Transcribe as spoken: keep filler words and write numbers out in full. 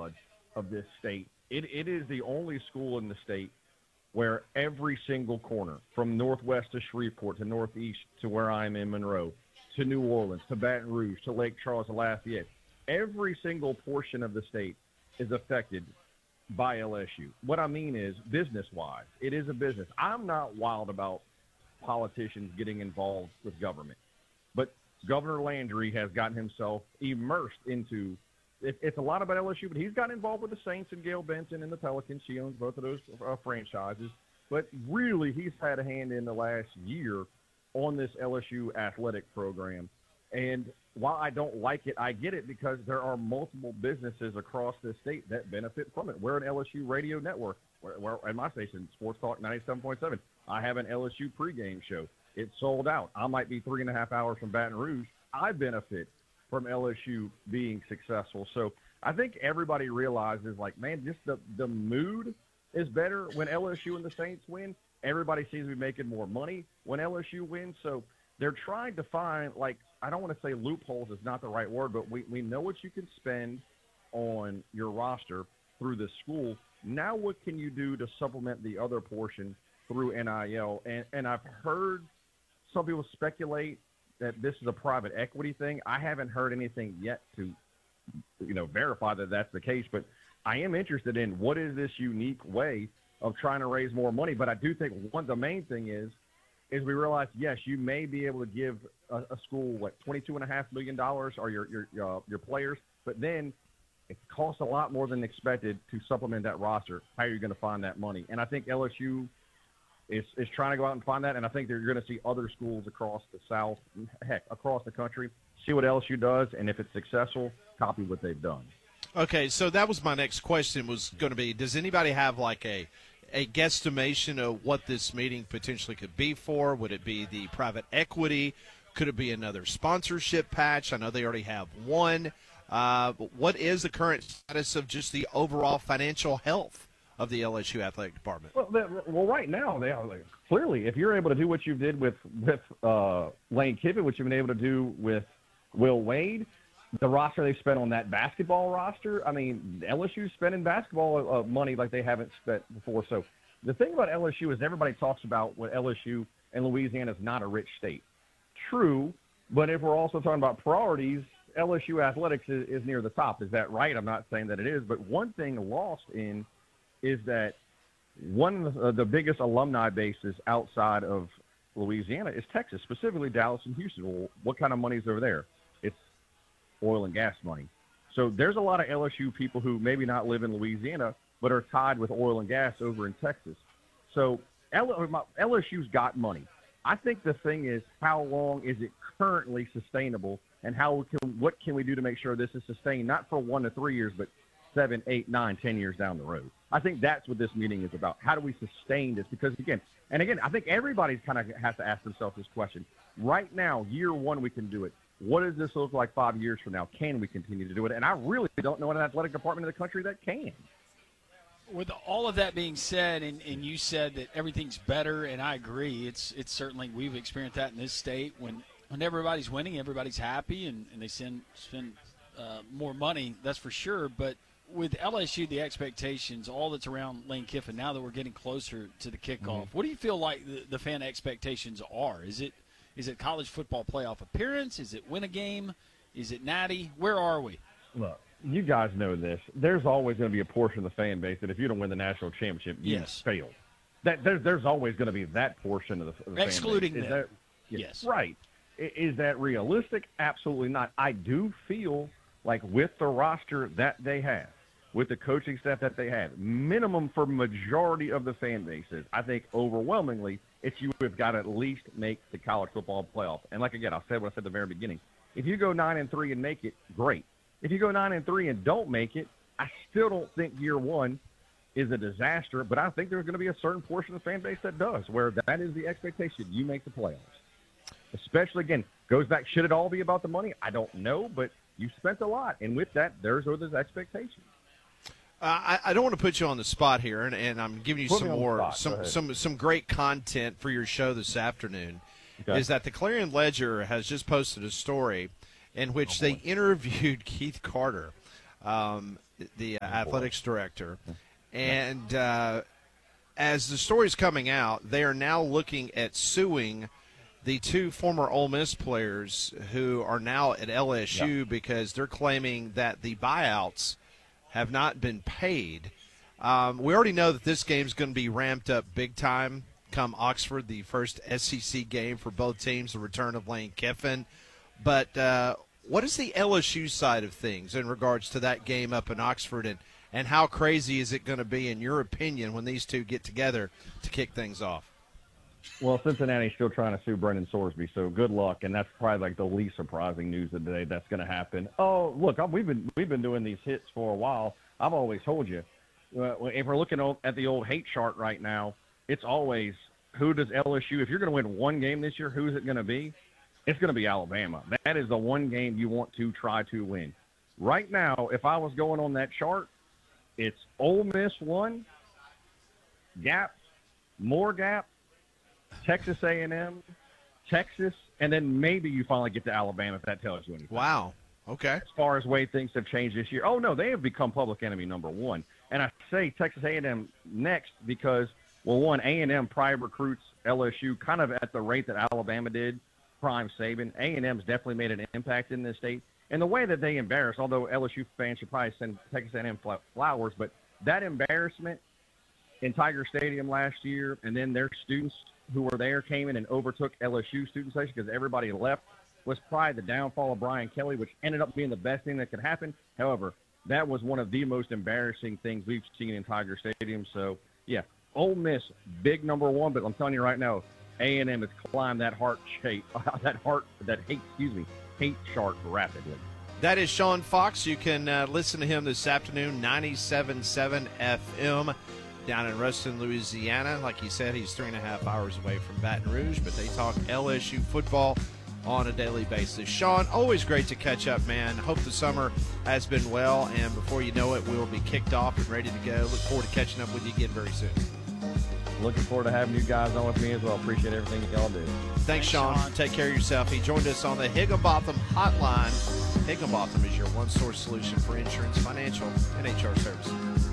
lifeblood of this state. It, it is the only school in the state where every single corner, from northwest to Shreveport to northeast to where I'm in Monroe, to New Orleans, to Baton Rouge, to Lake Charles, to Lafayette, every single portion of the state is affected by L S U. What I mean is business-wise, it is a business. I'm not wild about politicians getting involved with government, but Governor Landry has gotten himself immersed into it, it's a lot about L S U, but he's gotten involved with the Saints and Gail Benson and the Pelicans. She owns both of those uh, franchises. But really, he's had a hand in the last year on this L S U athletic program. And while I don't like it, I get it because there are multiple businesses across the state that benefit from it. We're an L S U radio network. We're, we're at my station, Sports Talk ninety-seven point seven. I have an L S U pregame show. It's sold out. I might be three and a half hours from Baton Rouge. I benefit from L S U being successful. So I think everybody realizes, like, man, just the, the mood is better when L S U and the Saints win. Everybody seems to be making more money when L S U wins. So they're trying to find, like, I don't want to say loopholes is not the right word, but we, we know what you can spend on your roster through the school. Now what can you do to supplement the other portion through N I L? And, and I've heard some people speculate that this is a private equity thing. I haven't heard anything yet to, you know, verify that that's the case, but I am interested in what is this unique way of trying to raise more money. But I do think one, the main thing is, is we realize, yes, you may be able to give a, a school, what, twenty-two and a half million dollars or your, your, uh, your players, but then it costs a lot more than expected to supplement that roster. How are you going to find that money? And I think L S U is, is trying to go out and find that, and I think you're going to see other schools across the South, heck, across the country, see what L S U does, and if it's successful, copy what they've done. Okay, so that was my next question was going to be, does anybody have like a a guesstimation of what this meeting potentially could be for? Would it be the private equity? Could it be another sponsorship patch? I know they already have one. Uh, what is the current status of just the overall financial health of the L S U athletic department? Well, well, right now, they are like, clearly, if you're able to do what you did with with uh, Lane Kiffin, what you've been able to do with Will Wade, the roster they've spent on that basketball roster, I mean, L S U's spending basketball uh, money like they haven't spent before. So the thing about L S U is everybody talks about what L S U and Louisiana is not a rich state. True, but if we're also talking about priorities, L S U athletics is, is near the top. Is that right? I'm not saying that it is, but one thing lost in is that one of the, the biggest alumni bases outside of Louisiana is Texas, specifically Dallas and Houston. Well, what kind of money is over there? It's oil and gas money. So there's a lot of L S U people who maybe not live in Louisiana, but are tied with oil and gas over in Texas. So L S U's got money. I think the thing is, how long is it currently sustainable, and how can, what can we do to make sure this is sustained, not for one to three years, but seven, eight, nine, ten years down the road. I think that's what this meeting is about. How do we sustain this? Because, again, and again, I think everybody's kind of has to ask themselves this question. Right now, year one, we can do it. What does this look like five years from now? Can we continue to do it? And I really don't know an athletic department in the country that can. With all of that being said, and, and you said that everything's better, and I agree. It's it's certainly, we've experienced that in this state. When when everybody's winning, everybody's happy, and, and they send, spend uh, more money, that's for sure. But with L S U, the expectations, all that's around Lane Kiffin, now that we're getting closer to the kickoff, mm-hmm. what do you feel like the, the fan expectations are? Is it is it college football playoff appearance? Is it win a game? Is it natty? Where are we? Look, you guys know this. There's always going to be a portion of the fan base that if you don't win the national championship, you yes. failed. That there's there's always going to be that portion of the, of the excluding fan base. Is them. That, yeah, yes, right. Is that realistic? Absolutely not. I do feel like with the roster that they have, with the coaching staff that they have, minimum for majority of the fan bases, I think overwhelmingly, it's you have got to at least make the college football playoff. And like again, I said what I said at the very beginning. If you go nine and three and make it, great. If you go nine and three and don't make it, I still don't think year one is a disaster. But I think there's going to be a certain portion of the fan base that does, where that is the expectation. You make the playoffs. Especially, again, goes back, should it all be about the money? I don't know, but you spent a lot. And with that, there's those expectations. Uh, I, I don't want to put you on the spot here, and, and I'm giving you Put some me on the more, spot. some, some some great content for your show this afternoon. Okay. Is that the Clarion Ledger has just posted a story in which Oh, they boy. interviewed Keith Carter. Um, the uh, athletics director. And uh, as the story's coming out, they are now looking at suing the two former Ole Miss players who are now at L S U yeah. because they're claiming that the buyouts have not been paid. Um, we already know that this game's going to be ramped up big time come Oxford, the first S E C game for both teams, the return of Lane Kiffin. But uh, what is the L S U side of things in regards to that game up in Oxford, and, and how crazy is it going to be, in your opinion, when these two get together to kick things off? Well, Cincinnati's still trying to sue Brendan Sorsby, so good luck, and that's probably like the least surprising news of the day that's going to happen. Oh, look, we've been we've been doing these hits for a while. I've always told you, uh, if we're looking at the old hate chart right now, it's always who does L S U, if you're going to win one game this year, who is it going to be? It's going to be Alabama. That is the one game you want to try to win. Right now, if I was going on that chart, it's Ole Miss one, Gap, more Gap, Texas A and M, Texas, and then maybe you finally get to Alabama if that tells you anything. Wow. Okay. As far as way things have changed this year. Oh, no, they have become public enemy number one. And I say Texas A and M next because, well, one, A and M prime recruits L S U kind of at the rate that Alabama did, prime Saban. A and M's definitely made an impact in this state. And the way that they embarrass, although L S U fans should probably send Texas A and M flowers, but that embarrassment in Tiger Stadium last year, and then their students who were there came in and overtook L S U student section because everybody left, was probably the downfall of Brian Kelly, which ended up being the best thing that could happen. However, that was one of the most embarrassing things we've seen in Tiger Stadium. So, yeah, Ole Miss, big number one, but I'm telling you right now, A and M has climbed that heart shape, that heart, that hate, excuse me, hate chart rapidly. That is Sean Fox. You can uh, listen to him this afternoon, ninety-seven point seven F M. Down in Ruston, Louisiana. Like he said, he's three and a half hours away from Baton Rouge, but they talk L S U football on a daily basis. Sean, always great to catch up, man. Hope the summer has been well, and before you know it, we'll be kicked off and ready to go. Look forward to catching up with you again very soon. Looking forward to having you guys on with me as well. Appreciate everything that y'all do. Thanks, Thanks Sean. Sean. Take care of yourself. He joined us on the Higginbotham Hotline. Higginbotham is your one-source solution for insurance, financial, and H R services.